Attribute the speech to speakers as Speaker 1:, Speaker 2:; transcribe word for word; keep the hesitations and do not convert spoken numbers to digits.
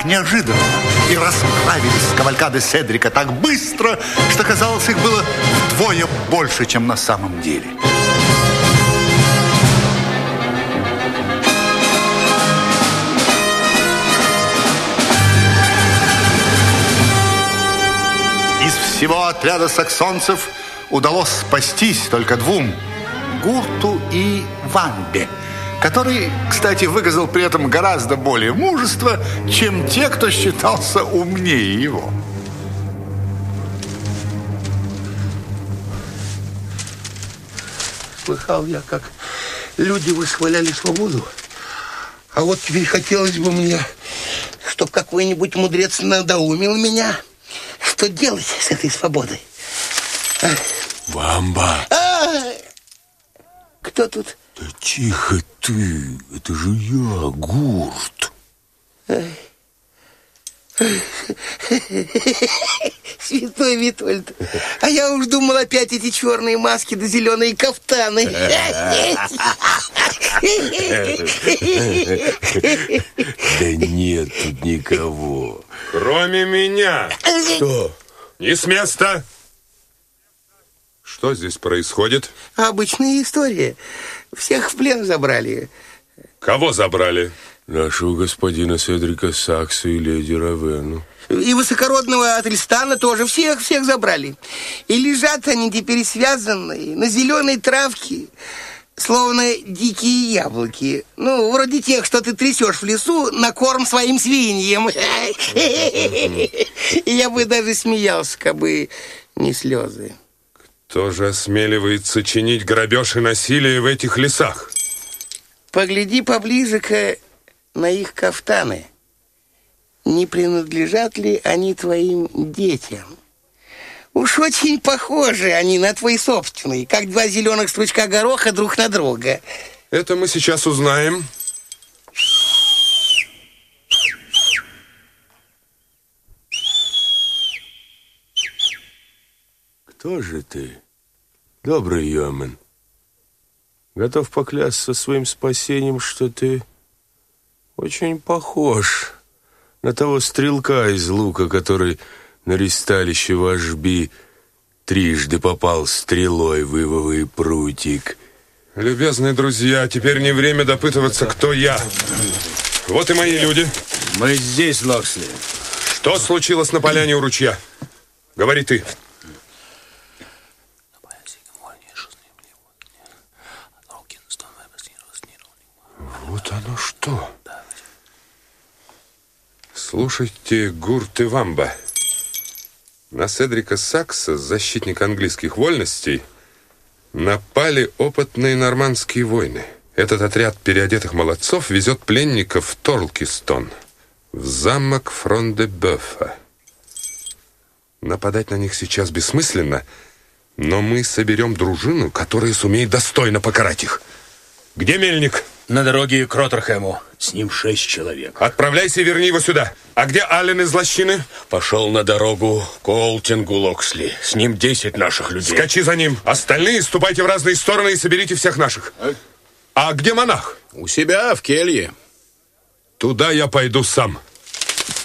Speaker 1: так неожиданно и расправились с кавалькадой Седрика так быстро, что, казалось, их было вдвое больше, чем на самом деле. Из всего отряда саксонцев удалось спастись только двум – Гурту и Вамбе, который, кстати, выказал при этом гораздо более мужества, чем те, кто считался умнее его.
Speaker 2: Слыхал я, как люди восхваляли свободу. А вот теперь хотелось бы мне, чтоб какой-нибудь мудрец надоумил меня, что делать с этой свободой. А?
Speaker 3: Вамба!
Speaker 2: А! Кто тут?
Speaker 3: Да тихо ты, это же я, Гурт.
Speaker 2: Святой Витольд, а я уж думал опять эти черные маски да зеленые кафтаны.
Speaker 3: Да нет тут никого.
Speaker 4: Кроме меня.
Speaker 3: Что?
Speaker 4: Не с места. Что здесь происходит?
Speaker 2: Обычная история. Всех в плен забрали.
Speaker 4: Кого забрали?
Speaker 3: Нашего господина Седрика Сакса и леди Равену.
Speaker 2: И высокородного Ательстана тоже. Всех-всех забрали. И лежат они теперь связанные на зеленой травке, словно дикие яблоки. Ну, вроде тех, что ты трясешь в лесу на корм своим свиньям. И я бы даже смеялся, кабы не слезы.
Speaker 4: Кто же осмеливается чинить грабеж и насилие в этих лесах?
Speaker 2: Погляди поближе-ка на их кафтаны. Не принадлежат ли они твоим детям? Уж очень похожи они на твои собственные, как два зеленых стручка гороха друг на друга.
Speaker 4: Это мы сейчас узнаем.
Speaker 3: Кто же ты, добрый Йомен? Готов поклясться своим спасением, что ты очень похож на того стрелка из лука, который на ристалище вожби трижды попал стрелой в ивовый прутик.
Speaker 4: Любезные друзья, теперь не время допытываться, кто я. Вот и мои люди.
Speaker 5: Мы здесь, Локсли.
Speaker 4: Что случилось на поляне у ручья? Говори ты.
Speaker 3: Вот оно что.
Speaker 4: Слушайте, Гурт и Вамба. На Седрика Сакса, защитника английских вольностей, напали опытные нормандские войны. Этот отряд переодетых молодцов везет пленников в Торлкистон, в замок Фрон-де-Бёфа. Нападать на них сейчас бессмысленно, но мы соберем дружину, которая сумеет достойно покарать их. Где мельник?
Speaker 5: На дороге к Роттерхэму. С ним шесть человек.
Speaker 4: Отправляйся и верни его сюда. А где Аллен из лощины?
Speaker 5: Пошел на дорогу к Олтингу, Локсли. С ним десять наших людей.
Speaker 4: Скачи за ним. Остальные ступайте в разные стороны и соберите всех наших. А, а где монах?
Speaker 5: У себя, в келье.
Speaker 4: Туда я пойду сам.